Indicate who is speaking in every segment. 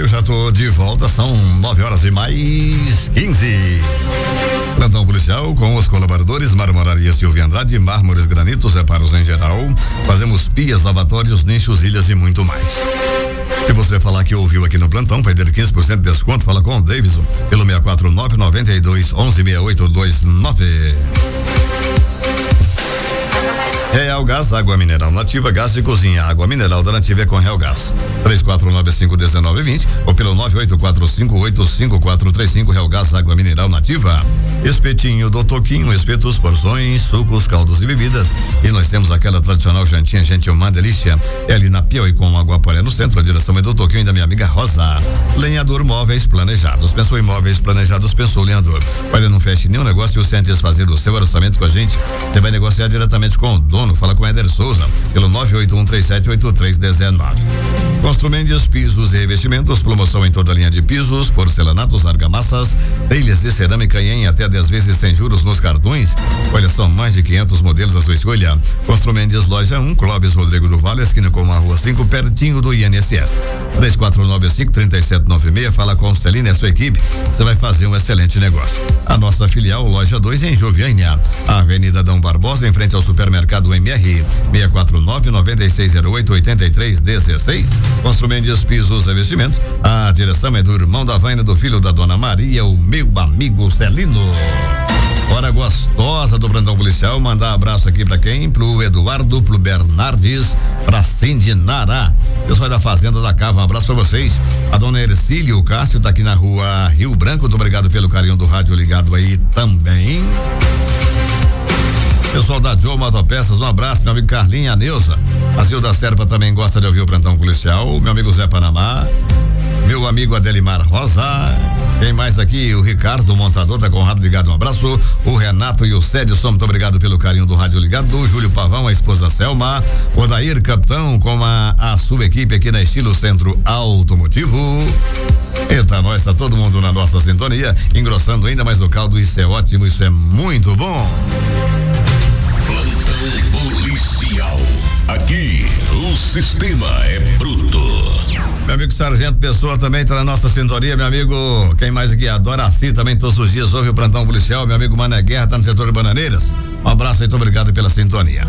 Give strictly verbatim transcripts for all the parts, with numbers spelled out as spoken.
Speaker 1: Eu já tô de volta, são nove horas e mais quinze. Plantão policial com os colaboradores Marmoraria Silvia Andrade, mármores, granitos, reparos em geral. Fazemos pias, lavatórios, nichos, ilhas e muito mais. Se você falar que ouviu aqui no plantão, vai ter quinze por cento de desconto. Fala com o Davidson pelo seis quatro nove, nove dois, onze, seis oito dois nove. Real Gás, água mineral nativa, gás de cozinha, água mineral da nativa é com Real Gás. três quatro nove cinco um nove dois zero ou pelo nove oito quatro cinco oito cinco quatro três cinco. Real Gás, água mineral nativa. Espetinho do Toquinho, espetos, porções, sucos, caldos e bebidas. E nós temos aquela tradicional jantinha, gente, uma delícia. É ali na Piauí com água poré no centro. A direção é do Toquinho e da minha amiga Rosa. Lenhador Móveis Planejados. Pensou em móveis planejados, pensou lenhador. Olha, não feche nenhum negócio sem antes fazer o seu orçamento com a gente. Você vai negociar diretamente com o dono. Fala com Éder Souza pelo nove oito um três sete oito três um nove. Construmendes, pisos e revestimentos, promoção em toda a linha de pisos, porcelanatos, argamassas, telhas de cerâmica e em até dez vezes sem juros nos cartões. Olha, são mais de quinhentos modelos à sua escolha. Construmendes, loja um, Clóvis Rodrigo do Vale, esquina com a rua cinco, pertinho do I N S S. três quatro nove cinco, três sete nove seis. Fala com Celina e a sua equipe. Você vai fazer um excelente negócio. A nossa filial, loja dois, em Joviânia, a Avenida Dom Barbosa, em frente ao supermercado M R, seis quatro nove, nove seis zero oito, oito três um seis. Construmendes, pisos, revestimentos. A direção é do irmão da Vaina, do filho da dona Maria, o meu amigo Celino. Hora gostosa do plantão policial, mandar abraço aqui pra quem? Pro Eduardo, pro Bernardes, pra Cindy Nará. Pessoal da Fazenda da Cava, um abraço pra vocês. A dona Ercília, o Cássio tá aqui na rua Rio Branco, muito obrigado pelo carinho do rádio ligado aí também. Pessoal da Joe Motopeças, um abraço, meu amigo Carlinhos, a Neuza. A Zilda Serpa também gosta de ouvir o plantão policial. Meu amigo Zé Panamá. Meu amigo Adelimar Rosa. Tem mais aqui? O Ricardo, montador da Conrado ligado, um abraço. O Renato e o Cédson, muito obrigado pelo carinho do rádio ligado. O Júlio Pavão, a esposa Selma. O Dair Capitão, com a, a sua equipe aqui na Estilo Centro Automotivo. Eita, nós, tá todo mundo na nossa sintonia, engrossando ainda mais o caldo. Isso é ótimo, isso é muito bom.
Speaker 2: Plantão policial. Aqui, o sistema é bruto.
Speaker 1: Meu amigo Sargento Pessoa também tá na nossa sintonia, meu amigo, quem mais aqui? Adora assim também, todos os dias ouve o plantão policial. Meu amigo Mané Guerra tá no setor de Bananeiras. Um abraço aí, muito obrigado pela sintonia.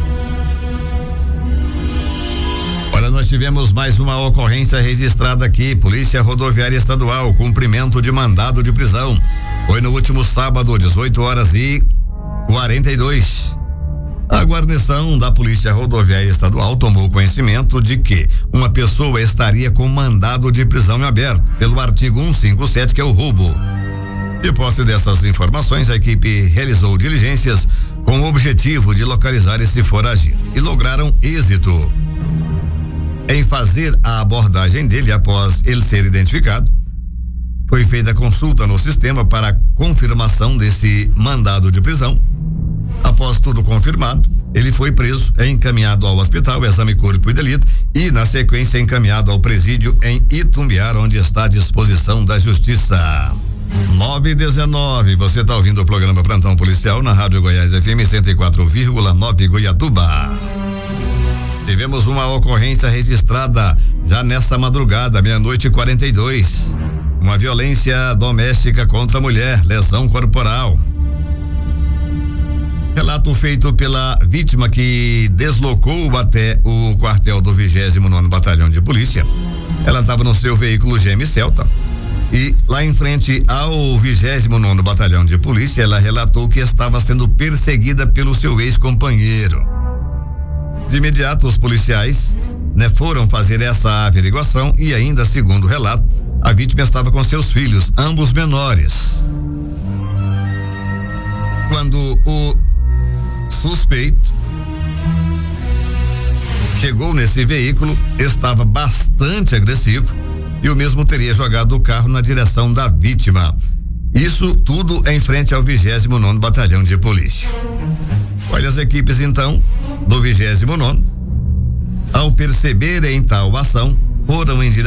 Speaker 1: Olha, nós tivemos mais uma ocorrência registrada aqui, Polícia Rodoviária Estadual, cumprimento de mandado de prisão. Foi no último sábado, dezoito horas e quarenta e dois. A guarnição da Polícia Rodoviária Estadual tomou conhecimento de que uma pessoa estaria com mandado de prisão em aberto pelo artigo cento e cinquenta e sete, que é o roubo. De posse dessas informações, a equipe realizou diligências com o objetivo de localizar esse foragido e lograram êxito em fazer a abordagem dele. Após ele ser identificado, foi feita a consulta no sistema para a confirmação desse mandado de prisão. Após tudo confirmado, ele foi preso, é encaminhado ao hospital, exame corpo e delito, e na sequência encaminhado ao presídio em Itumbiara, onde está à disposição da justiça. nove e dezenove, você está ouvindo o programa Plantão Policial na Rádio Goiás F M cento e quatro vírgula nove Goiatuba. Tivemos uma ocorrência registrada já nessa madrugada, meia-noite e quarenta e dois. Uma violência doméstica contra a mulher, lesão corporal. Relato feito pela vítima, que deslocou até o quartel do vigésimo nono Batalhão de Polícia. Ela estava no seu veículo G M Celta e lá em frente ao vigésimo nono Batalhão de Polícia, ela relatou que estava sendo perseguida pelo seu ex-companheiro. De imediato, os policiais, né, foram fazer essa averiguação e ainda, segundo o relato, a vítima estava com seus filhos, ambos menores. Quando o suspeito chegou nesse veículo, estava bastante agressivo e o mesmo teria jogado o carro na direção da vítima. Isso tudo em frente ao vigésimo nono Batalhão de Polícia. Olha, as equipes então do vigésimo nono, ao perceberem tal ação, foram em direção